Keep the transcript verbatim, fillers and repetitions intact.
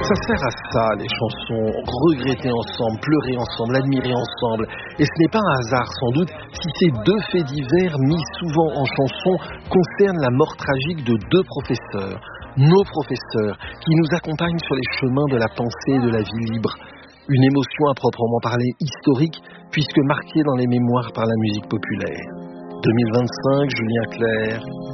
Ça sert à ça, les chansons, regretter ensemble, pleurer ensemble, admirer ensemble. Et ce n'est pas un hasard, sans doute, si ces deux faits divers, mis souvent en chanson, concernent la mort tragique de deux professeurs, nos professeurs, qui nous accompagnent sur les chemins de la pensée et de la vie libre. Une émotion à proprement parler historique, puisque marquée dans les mémoires par la musique populaire. deux mille vingt-cinq, Julien Clerc.